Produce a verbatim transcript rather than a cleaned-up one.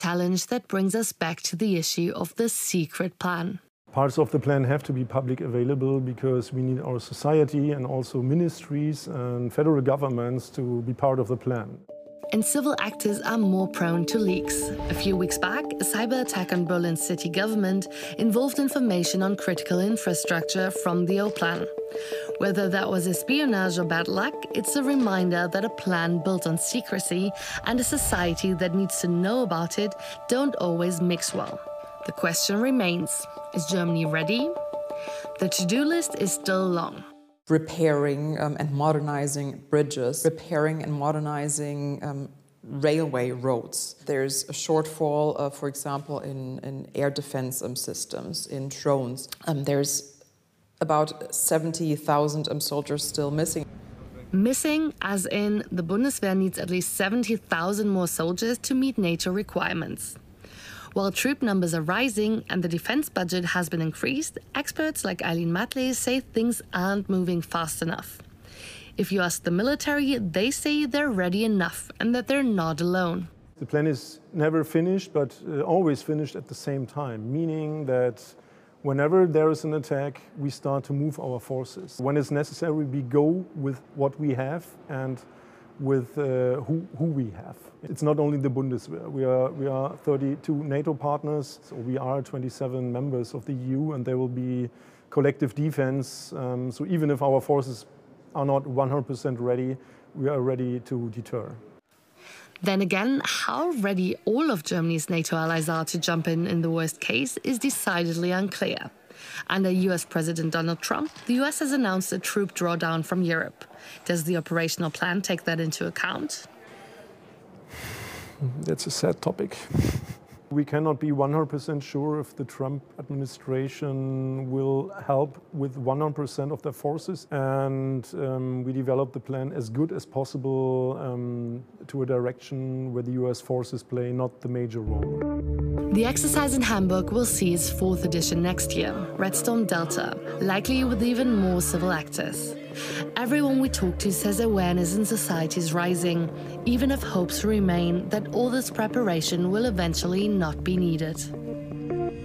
Challenge that brings us back to the issue of the secret plan. Parts of the plan have to be public available because we need our society and also ministries and federal governments to be part of the plan. And civil actors are more prone to leaks. A few weeks back, a cyber attack on Berlin's city government involved information on critical infrastructure from the old plan. Whether that was espionage or bad luck, it's a reminder that a plan built on secrecy and a society that needs to know about it don't always mix well. The question remains, is Germany ready? The to-do list is still long. Repairing um, and modernizing bridges, repairing and modernizing um, railway roads. There's a shortfall, uh, for example, in, in air defense um, systems, in drones. Um, there's about seventy thousand um, soldiers still missing. Missing, as in the Bundeswehr needs at least seventy thousand more soldiers to meet NATO requirements. While troop numbers are rising and the defense budget has been increased, experts like Eileen Matley say things aren't moving fast enough. If you ask the military, they say they're ready enough and that they're not alone. The plan is never finished, but uh, always finished at the same time, meaning that whenever there is an attack, we start to move our forces. When it's necessary, we go with what we have and with uh, who, who we have. It's not only the Bundeswehr. We are, we are thirty-two NATO partners, so we are twenty-seven members of the E U, and there will be collective defense. Um, so even if our forces are not one hundred percent ready, we are ready to deter. Then again, how ready all of Germany's NATO allies are to jump in in the worst case is decidedly unclear. Under U S President Donald Trump, the U S has announced a troop drawdown from Europe. Does the operational plan take that into account? That's a sad topic. We cannot be one hundred percent sure if the Trump administration will help with one hundred percent of their forces, and um, we develop the plan as good as possible um, to a direction where the U S forces play not the major role. The exercise in Hamburg will see its fourth edition next year, Red Storm Delta, likely with even more civil actors. Everyone we talk to says awareness in society is rising, even if hopes remain that all this preparation will eventually not be needed.